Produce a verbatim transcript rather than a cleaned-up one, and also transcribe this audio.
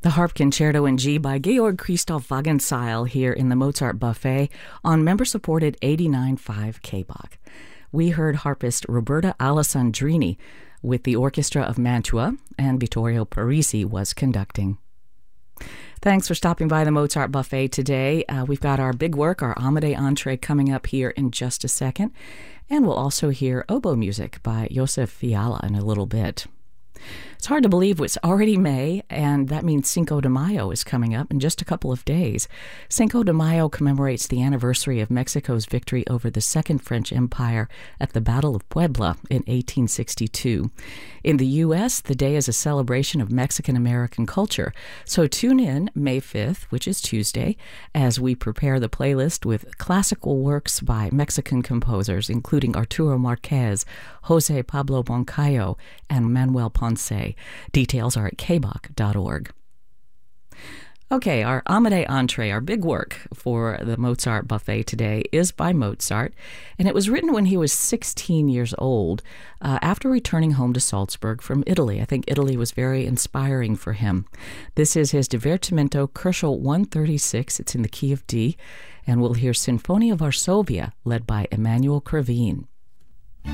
The Harp Concerto in G by Georg Christoph Wagenseil here in the Mozart Buffet on member-supported eighty-nine point five K B O C. We heard harpist Roberta Alessandrini with the Orchestra of Mantua, and Vittorio Parisi was conducting. Thanks for stopping by the Mozart Buffet today. Uh, we've got our big work, our Amadei Entree, coming up here in just a second, and we'll also hear oboe music by Josef Fiala in a little bit. It's hard to believe it's already May, and that means Cinco de Mayo is coming up in just a couple of days. Cinco de Mayo commemorates the anniversary of Mexico's victory over the Second French Empire at the Battle of Puebla in eighteen sixty-two. In the U S, the day is a celebration of Mexican-American culture, so tune in May fifth, which is Tuesday, as we prepare the playlist with classical works by Mexican composers, including Arturo Marquez, Jose Pablo Moncayo, and Manuel Ponce. Details are at k b o c dot org. Okay, our Amadei Entree, our big work for the Mozart Buffet today, is by Mozart, and it was written when he was sixteen years old, uh, after returning home to Salzburg from Italy. I think Italy was very inspiring for him. This is his Divertimento Koelschel one thirty-six. It's in the key of D, and we'll hear Sinfonia Varsovia, led by Emanuel Krivine.